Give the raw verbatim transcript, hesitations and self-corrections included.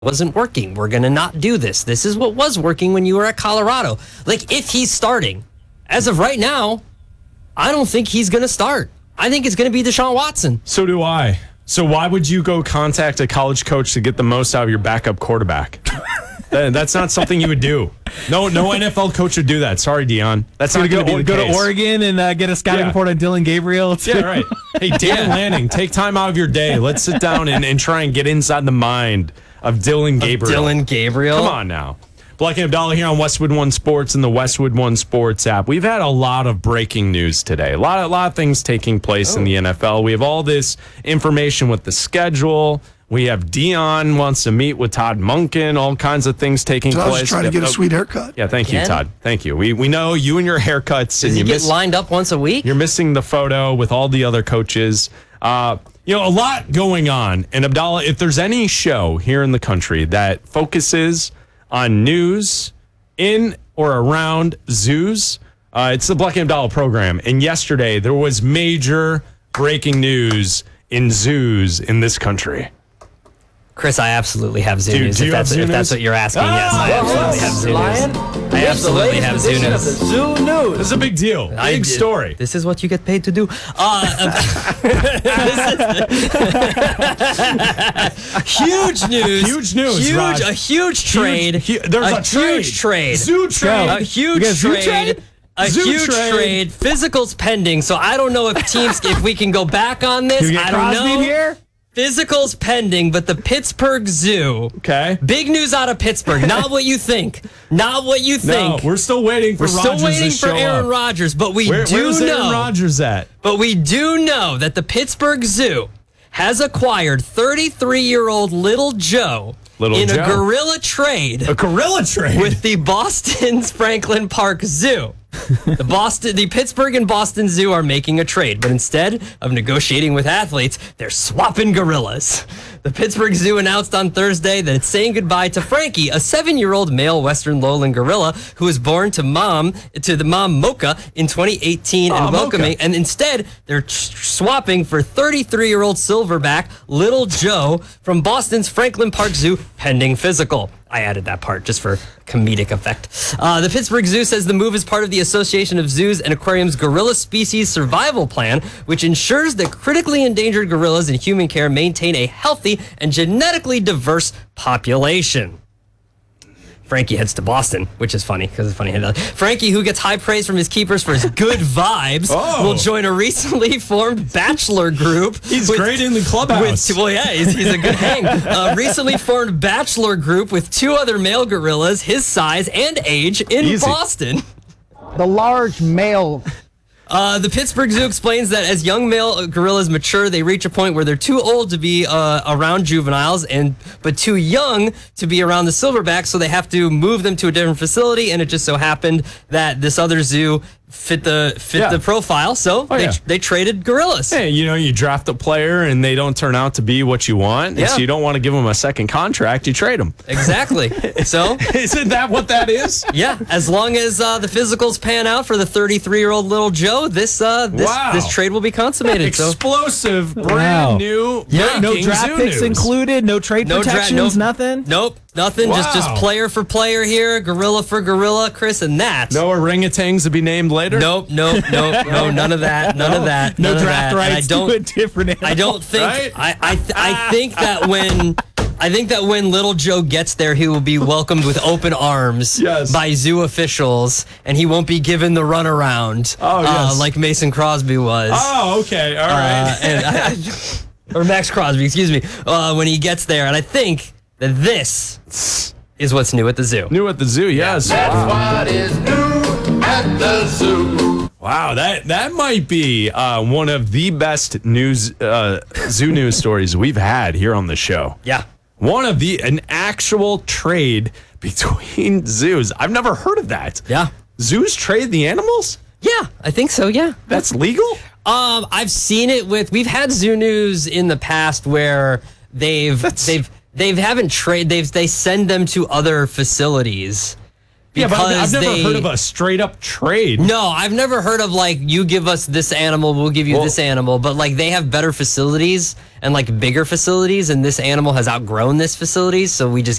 wasn't working. We're going to not do this. This is what was working when you were at Colorado. Like, if he's starting, as of right now, I don't think he's going to start. I think it's going to be Deshaun Watson. So do I. So why would you go contact a college coach to get the most out of your backup quarterback? That's not something you would do. No, no N F L coach would do that. Sorry, Dion. That's not going to be the Go case. to Oregon and uh, get a scouting Yeah. report on Dylan Gabriel. Yeah, right. Hey, Dan Lanning, take time out of your day. Let's sit down and, and try and get inside the mind of Dylan Gabriel. Dylan Gabriel. Come on now. Black and Abdallah here on Westwood One Sports and the Westwood One Sports app. We've had a lot of breaking news today. A lot, a lot of things taking place oh. in the N F L. We have all this information with the schedule. We have Dion wants to meet with Todd Monken. All kinds of things taking Todd's place. trying to get a sweet haircut. Yeah, thank Again? you, Todd. Thank you. We we know you and your haircuts. Does and he you get miss, lined up once a week? You're missing the photo with all the other coaches. Uh, you know, a lot going on. And Abdallah, if there's any show here in the country that focuses on news in or around zoos, uh, it's the Black and Abdallah program. And yesterday there was major breaking news in zoos in this country. Chris, I absolutely have zoo Do- news. do If you that's, have zoo if that's news? what you're asking, Ah, yes, I well, absolutely have zoo news. I absolutely have zoo news. Zoo news. This is a big deal. Big I did- story. This is what you get paid to do. Uh, huge news. Huge news, Huge, Raj. a huge trade. Hu- there's a trade. huge trade. Zoo trade. A huge got a zoo trade. trade? A Zoo huge trade. trade. Physicals pending. So I don't know if teams, if we can go back on this. Can we get I don't Crosby know. in here? Physicals pending, but the Pittsburgh Zoo. Okay. Big news out of Pittsburgh. Not what you think. Not what you No, think. we're still waiting for We're still Rodgers waiting to for show Aaron up. Rodgers, but we Where, do where's know. Aaron Rodgers at? But we do know that the Pittsburgh Zoo has acquired thirty-three-year-old Little Joe Little in Joe. a gorilla trade A gorilla trade. with the Boston's Franklin Park Zoo. The Boston, the Pittsburgh and Boston Zoo are making a trade, but instead of negotiating with athletes, they're swapping gorillas. The Pittsburgh Zoo announced on Thursday that it's saying goodbye to Frankie, a seven-year-old male Western lowland gorilla who was born to mom to the mom Mocha in twenty eighteen, Aw, and welcoming. Mocha. And instead, they're tr- swapping for thirty-three-year-old silverback Little Joe from Boston's Franklin Park Zoo, pending physical. I added that part just for comedic effect. Uh, the Pittsburgh Zoo says the move is part of the Association of Zoos and Aquariums Gorilla Species Survival Plan, which ensures that critically endangered gorillas in human care maintain a healthy and genetically diverse population. Frankie heads to Boston, which is funny because it's funny. Frankie, who gets high praise from his keepers for his good vibes, Oh. will join a recently formed bachelor group. He's with- great in the clubhouse. with, well, yeah, he's, he's a good hang. A recently formed bachelor group with two other male gorillas his size and age in Easy. Boston. The large male. Uh, the Pittsburgh Zoo explains that as young male gorillas mature, they reach a point where they're too old to be uh, around juveniles, and but too young to be around the silverback, so they have to move them to a different facility. And it just so happened that this other zoo fit the fit Yeah. the profile, so Oh, they, yeah. they traded gorillas. Hey, you know, you draft a player and they don't turn out to be what you want, and Yeah. so you don't want to give them a second contract, you trade them. Exactly. So. Isn't that what that is? Yeah, as long as uh, the physicals pan out for the thirty-three-year-old Little Joe, this uh, this Wow. this trade will be consummated. So Explosive, brand Wow. new, Yeah. No breaking draft zoo picks news. included. No trade no dra- protections. no- nothing. Nope, nothing. Just just Wow. player for player here, gorilla for gorilla, Chris, and that. No orangutans to be named later? Nope, nope, nope, no, none of that, none of that, No none of draft that. And rights I don't, to a different animal. I don't think. Right? I I, th- I think that when. I think that when Little Joe gets there, he will be welcomed with open arms Yes. by zoo officials, and he won't be given the runaround Oh, yes. uh, like Mason Crosby was. Oh, okay. All right. Uh, and I, or Max Crosby, excuse me, uh, when he gets there. And I think that this is what's new at the zoo. New at the zoo, yes. What is new at the zoo? Wow, that that might be uh, one of the best news uh, zoo news stories we've had here on the show. Yeah. One of the an actual trade between zoos. I've never heard of that. Yeah. Zoos trade the animals? Yeah, I think so, yeah. That's legal? Um, I've seen it with, we've had zoo news in the past where they've, That's- they've, they haven't trade, they've, they send them to other facilities Yeah, but I've, I've never they- heard of a straight up trade. No, I've never heard of like you give us this animal, we'll give you Well- this animal, but like they have better facilities and like bigger facilities, and this animal has outgrown this facilities, so we just